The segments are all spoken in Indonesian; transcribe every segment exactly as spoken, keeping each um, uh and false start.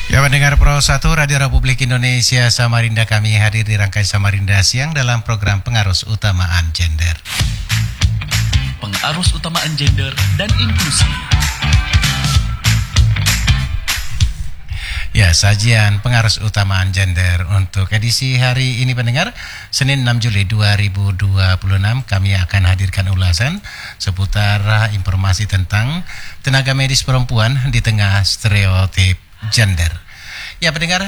Ya, pendengar Pro satu Radio Republik Indonesia Samarinda, kami hadir di rangkai Samarinda Siang dalam program Pengarus Utamaan Gender. Pengarus Utamaan Gender dan Inklusi. Ya, sajian Pengarus Utamaan Gender untuk edisi hari ini pendengar, Senin enam Juli dua ribu dua puluh enam, kami akan hadirkan ulasan seputar informasi tentang tenaga medis perempuan di tengah stereotip gender. Ya pendengar,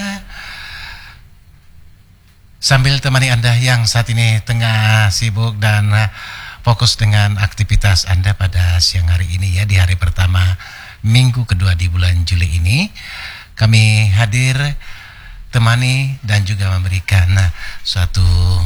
sambil temani Anda yang saat ini tengah sibuk dan fokus dengan aktivitas Anda pada siang hari ini ya, di hari pertama minggu kedua di bulan Juli ini, kami hadir temani dan juga memberikan suatu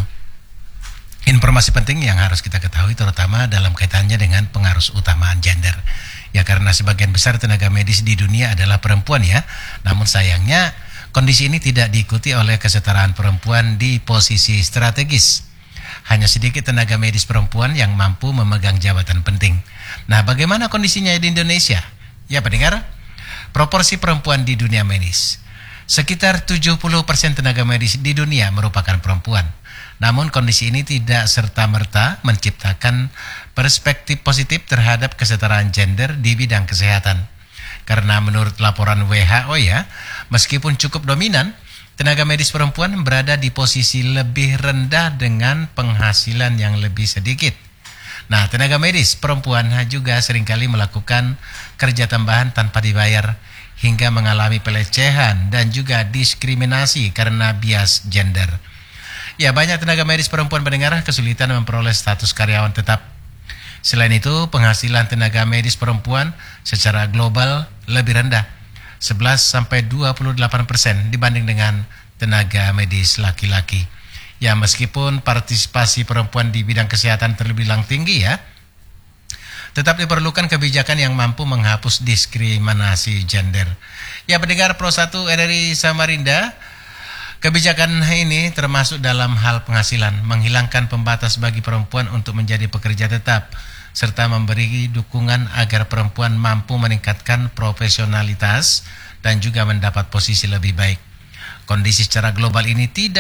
informasi penting yang harus kita ketahui, terutama dalam kaitannya dengan pengarus utamaan gender. Ya, karena sebagian besar tenaga medis di dunia adalah perempuan ya. Namun sayangnya kondisi ini tidak diikuti oleh kesetaraan perempuan di posisi strategis. Hanya sedikit tenaga medis perempuan yang mampu memegang jabatan penting. Nah, bagaimana kondisinya di Indonesia? Ya pendengar, proporsi perempuan di dunia medis, sekitar tujuh puluh persen tenaga medis di dunia merupakan perempuan. Namun kondisi ini tidak serta-merta menciptakan perspektif positif terhadap kesetaraan gender di bidang kesehatan. Karena menurut laporan W H O ya, meskipun cukup dominan, tenaga medis perempuan berada di posisi lebih rendah dengan penghasilan yang lebih sedikit. Nah, tenaga medis perempuan juga seringkali melakukan kerja tambahan tanpa dibayar hingga mengalami pelecehan dan juga diskriminasi karena bias gender. Ya, banyak tenaga medis perempuan pendengar kesulitan memperoleh status karyawan tetap. Selain itu, penghasilan tenaga medis perempuan secara global lebih rendah, sebelas sampai dua puluh delapan persen dibanding dengan tenaga medis laki-laki. Ya, meskipun partisipasi perempuan di bidang kesehatan terbilang tinggi ya, tetap diperlukan kebijakan yang mampu menghapus diskriminasi gender. Ya, pendengar Pro satu R R I Samarinda, kebijakan ini termasuk dalam hal penghasilan, menghilangkan pembatas bagi perempuan untuk menjadi pekerja tetap, serta memberi dukungan agar perempuan mampu meningkatkan profesionalitas dan juga mendapat posisi lebih baik. Kondisi secara global ini tidak